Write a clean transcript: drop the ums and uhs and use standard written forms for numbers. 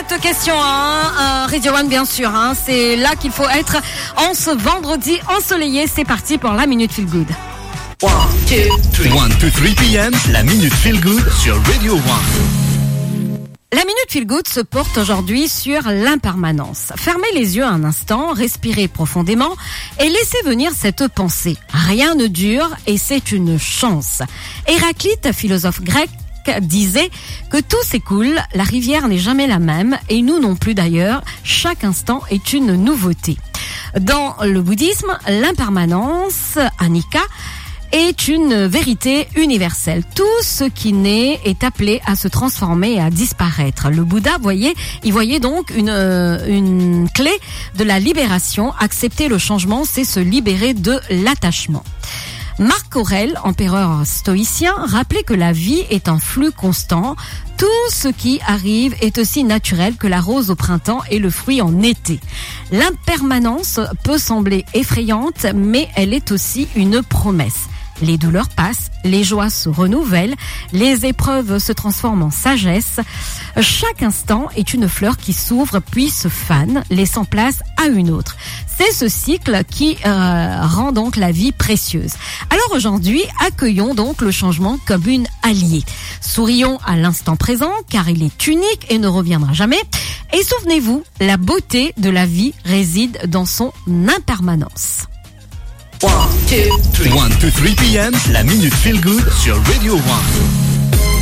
cette question, Radio One bien sûr, c'est là qu'il faut être en ce vendredi ensoleillé. C'est parti pour la Minute Feel Good. 1, 2, 3 p.m. La Minute Feel Good sur Radio One. La Minute Feel Good se porte aujourd'hui sur l'impermanence. Fermez les yeux un instant, respirez profondément et laissez venir cette pensée. Rien ne dure et c'est une chance. Héraclite, philosophe grec, disait que tout s'écoule, la rivière n'est jamais la même et nous non plus d'ailleurs, chaque instant est une nouveauté. Dans le bouddhisme, l'impermanence, anicca, est une vérité universelle. Tout ce qui naît est appelé à se transformer et à disparaître. Le Bouddha il voyait donc une clé de la libération. Accepter le changement, c'est se libérer de l'attachement. Marc Aurèle, empereur stoïcien, rappelait que la vie est un flux constant. Tout ce qui arrive est aussi naturel que la rose au printemps et le fruit en été. L'impermanence peut sembler effrayante, mais elle est aussi une promesse. Les douleurs passent, les joies se renouvellent, les épreuves se transforment en sagesse. Chaque instant est une fleur qui s'ouvre puis se fane, laissant place à une autre. C'est ce cycle qui rend donc la vie précieuse. Alors aujourd'hui, accueillons donc le changement comme une alliée. Sourions à l'instant présent car il est unique et ne reviendra jamais. Et souvenez-vous, la beauté de la vie réside dans son impermanence. 1, 2, 3 p.m. La Minute Feel Good sur Radio One.